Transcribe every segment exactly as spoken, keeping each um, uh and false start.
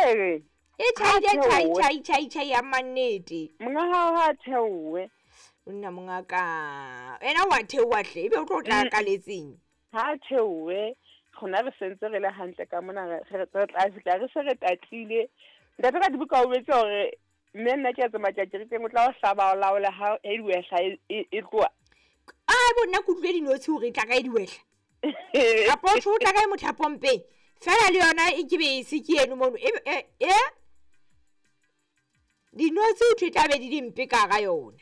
Ee. E chai chai chai chai chai ya maneti. Monga ha ha theowe. Nna monga ka. Ena wa theowa hle ebe o tlo tla ka letsing. Ha theowe. Khona re sentse re le hantle ka mona re tla fitla re se re tatlile. Ntate ka dibuka o betse hore mme nna ke tsa matjatji re teng o tla o hlaba o laola ha e diwehla e tloa. Ah bona ku tlwe dinotshi hore tla ka e diwehla. Apo o tla ka motho a pompe. Fela le yona e ke be se ke eno mono e e dinotshi o tla be di dimpe ka ga yona.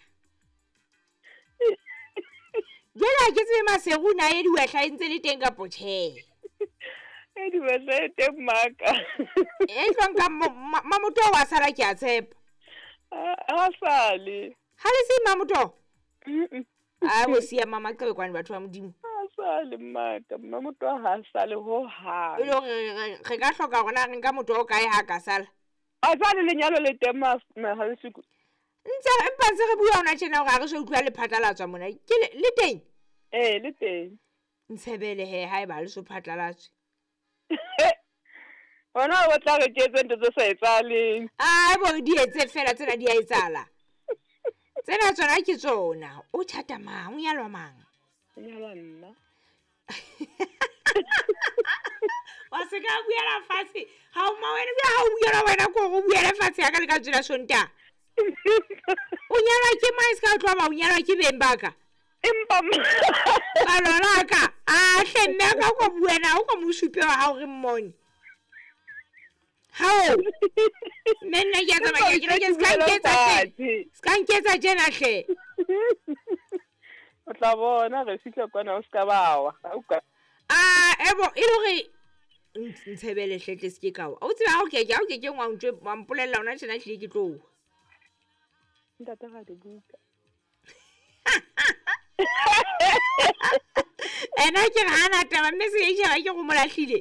Jela ke se maseguna e diwehla e ntse le teng ka potche. E diwehla e teng maka. E tlonka mamoto wa sala ke a tshepa. Ha sale. Ha le se mamoto? Mhm. Ah go sia mama ka bekwane batho ba modimo. Ha sale maka mamoto ha sale ho ha. E lo re ka hloka gona re nka motho o kae ha ka sala. A tsane lenyalo le teng ma ha le siku. Ntse empa se re bua ona tjena ga re se utlwa le phatlalatswa mona. Ke le teng. Eh le teng. Ntshebele he ha e ba le so phatlalatswe. Ona o tla re tshetse ntse tse sa etsaleng. Ah bo di etse fela tsena di a etsala. Tsena tsona ke tsona. O thata mang o nyalwa mang? O nyalwa nna. Wa se ka buela fatshe. Ha o ma wena ha o buela wena ko go buela fatshe ya ka le ka tsela sonta. O nyalwa ke mai ska tloba o nyalwa ke beng baka. Empa ba lona ka a hlemme ka go buena o go mosupe wa ha o re mmone. How? Nna ya tsa ba ke ke skanketsa ke. Skanketsa jena hle. O tla bona re fitla kwana o ska bawa. Ah ebo e lo re ntshebele hletle se ke kawa. O tseba o ke ja o ke ke ngwa ntwe mampolella ona tshena hle ke tlo. Ntata ga de buka. Ena ke hana taba mme se e ja ke go molahlile.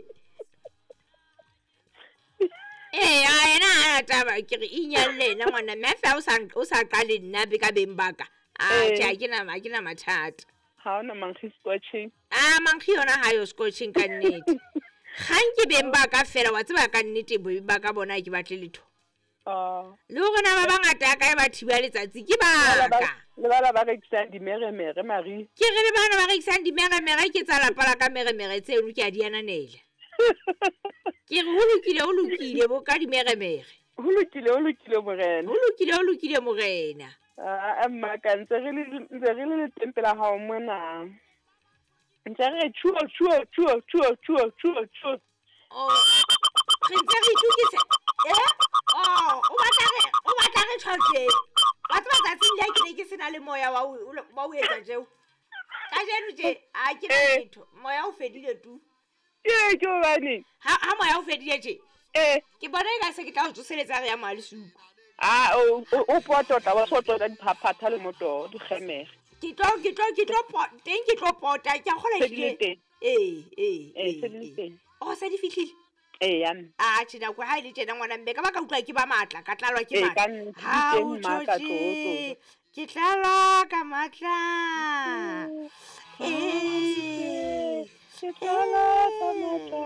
Eh a ena ana taba ke re inyalle nna ngwana mme fa o sa o sa qale nna be ka beng baka a tja ke na ma ke na mathata ha ona manghi scotching ah manghi yona ha yo scotching ka nnete gang ke beng baka fela wa tseba ka nnete bo ba ka bona ke batle letho ah le go na ba bangata ka ba thiba letsatsi ke baka le bala ba re tsang di mere mere mari ke re le bana ba re tsang di mere mere ke tsa la pala ka mere mere tseno ke a di ananela ke re ho lokile ho lokile bo ka di mere mere ho lokile ho lokile morena ho lokile ho lokile morena a amma ka ntse re le ntse re le tempela ha o mona ntse re chuo chuo chuo chuo chuo chuo chuo oh re ntse re tukise eh oh o batla re o batla re tshotse wa tsaba tsa tsile ke ke sena le moya wa wa o etsa jeo ka jeno je a ke na letho moya o fedile tu eh ke bane ha ha moya o fedile je eh ke bona e ka se ke tla o tsoseletsa re ya mali suku ah o o potota wa potota di phaphatha le moto di gemege ke tlo ke tlo ke tlo teng ke tlo pota ke gola ile eh eh eh o se di fihlile eh yam a tshina go ha ile tjena ngwana mbe ka ba ka utlwa ke ba matla ka tlalwa ke matla ha o maka tlotlo ke tlalwa ka matla eh ke tlalwa ka matla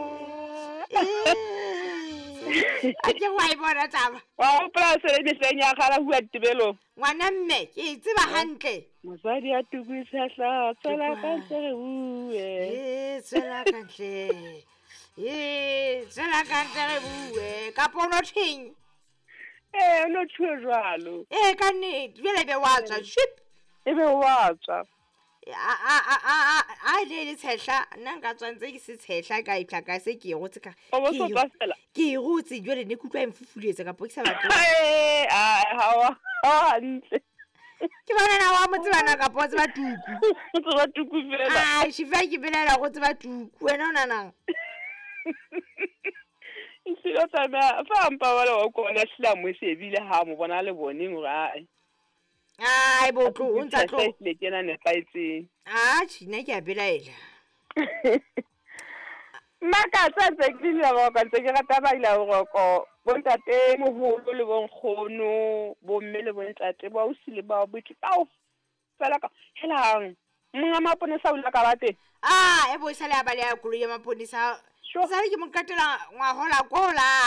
a ke wa ibona taba wa o plase le disenya gala bua tibelo ngwana mme ke tseba hantle mosadi a tukisa hla tsela ka tsere bue eh tsela ka ntle eh tsela ka ntle bue ka pono thing eh no tshwe jwalo eh ka nnete bele be wa tswa ship ebe wa tswa a a a a a le le tshehla nna nka tswantse ke se tshehla ka itla ka se ke go tseka o bo so tsela ke go tse jwale ne kutlwa emfufuletse ka pokisa batho eh a hawa ha ntle ke bona na wa motse bana ka potse ba tuku motse ba tuku fela ah shifa ke belela go tse ba tuku wena ona nang isilo tsana fa mpa wala o kona sila mo se bile ha mo bona le bone ngwa ai bo tlo o ntsa tlo le tena ne paitse ah tshina ke a belaela maka tsa tse ke dira go ka tse ke rata ba ila go go bontate moholo le bonkgono bo mme le bontate ba o sile ba botse pao fela ka helang mma maponesa o la ka bate ah e bo sala ba le ya kulo ya maponesa sa re ke mo katela ngwa hola kola